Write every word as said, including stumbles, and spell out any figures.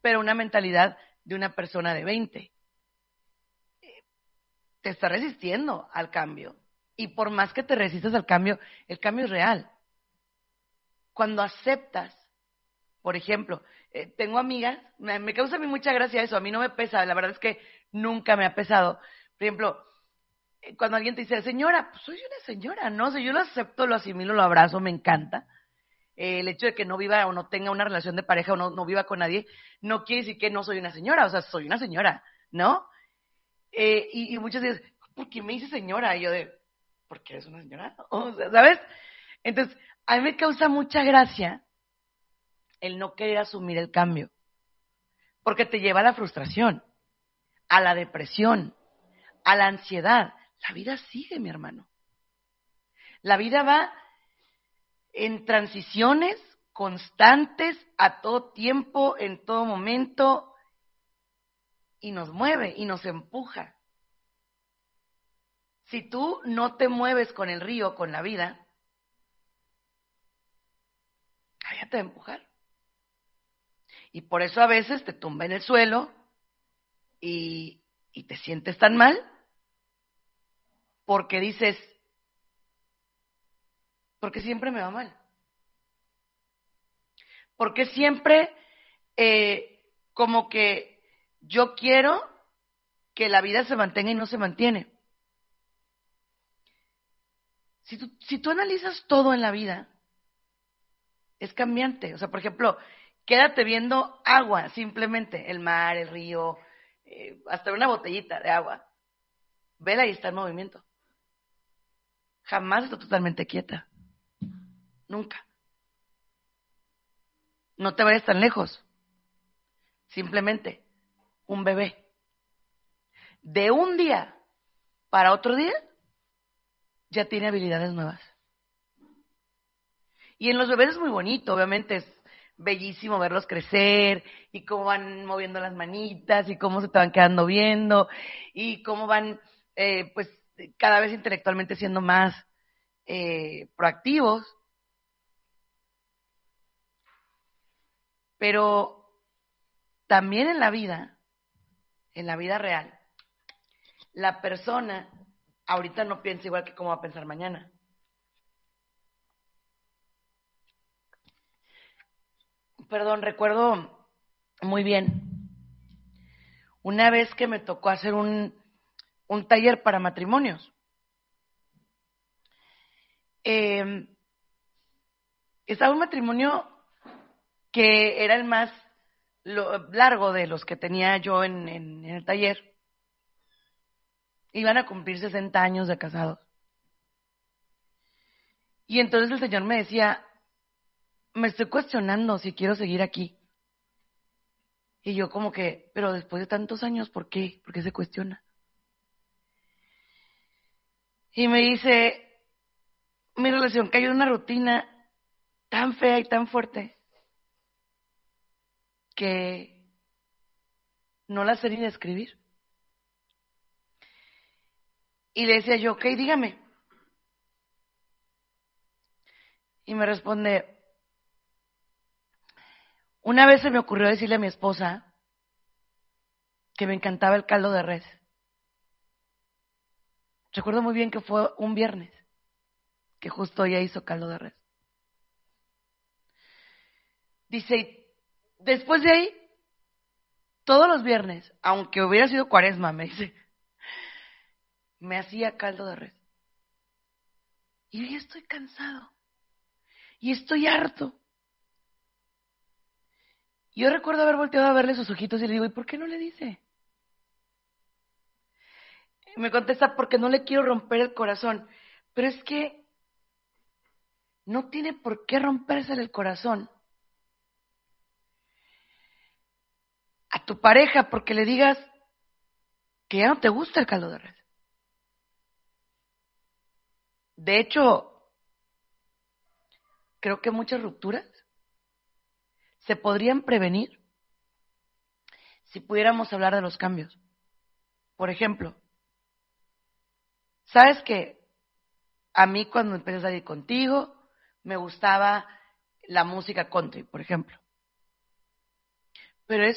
pero una mentalidad de una persona de veinte. Te está resistiendo al cambio. Y por más que te resistas al cambio, el cambio es real. Cuando aceptas, por ejemplo, eh, tengo amigas, me, me causa a mí mucha gracia eso, a mí no me pesa, la verdad es que nunca me ha pesado. Por ejemplo, eh, cuando alguien te dice, señora, pues soy una señora, ¿no? Si yo lo acepto, lo asimilo, lo abrazo, me encanta. Eh, el hecho de que no viva o no tenga una relación de pareja o no, no viva con nadie, no quiere decir que no soy una señora, o sea, soy una señora, ¿no? Eh, y, y muchas veces, ¿por qué me dice señora? Y yo de, ¿por qué eres una señora? O sea, ¿sabes? Entonces, a mí me causa mucha gracia el no querer asumir el cambio, porque te lleva a la frustración, a la depresión, a la ansiedad. La vida sigue, mi hermano. La vida va en transiciones constantes, a todo tiempo, en todo momento, y nos mueve y nos empuja. Si tú no te mueves con el río, con la vida, ella te va a empujar. Y por eso a veces te tumba en el suelo y, y te sientes tan mal, porque dices, porque siempre me va mal. Porque siempre, eh, como que yo quiero que la vida se mantenga y no se mantiene. Si tú, si tú analizas todo en la vida, es cambiante. O sea, por ejemplo, quédate viendo agua, simplemente, el mar, el río, eh, hasta una botellita de agua. Vela y está en movimiento. Jamás está totalmente quieta. Nunca. No te vayas tan lejos. Simplemente, un bebé. De un día para otro día, ya tiene habilidades nuevas. Y en los bebés es muy bonito, obviamente es bellísimo verlos crecer y cómo van moviendo las manitas y cómo se te van quedando viendo y cómo van, eh, pues, cada vez intelectualmente siendo más eh, proactivos. Pero también en la vida, en la vida real, la persona ahorita no piensa igual que cómo va a pensar mañana. Perdón, recuerdo muy bien una vez que me tocó hacer un, un taller para matrimonios. Eh, estaba un matrimonio que era el más lo, largo de los que tenía yo en, en, en el taller. Iban a cumplir sesenta años de casados. Y entonces el Señor me decía, me estoy cuestionando si quiero seguir aquí. Y yo como que, pero después de tantos años, ¿por qué? ¿Por qué se cuestiona? Y me dice, mi relación cayó en una rutina tan fea y tan fuerte que no la sé ni describir. Y le decía yo, ok, dígame. Y me responde, una vez se me ocurrió decirle a mi esposa que me encantaba el caldo de res. Recuerdo muy bien que fue un viernes, que justo ella hizo caldo de res. Dice, después de ahí, todos los viernes, aunque hubiera sido cuaresma, me dice, me hacía caldo de res. Y yo ya estoy cansado. Y estoy harto. Yo recuerdo haber volteado a verle sus ojitos y le digo, ¿y por qué no le dice? Y me contesta, porque no le quiero romper el corazón. Pero es que no tiene por qué romperse el corazón a tu pareja porque le digas que ya no te gusta el caldo de res. De hecho, creo que muchas rupturas se podrían prevenir si pudiéramos hablar de los cambios. Por ejemplo, ¿sabes que a mí cuando empecé a salir contigo me gustaba la música country, por ejemplo? Pero es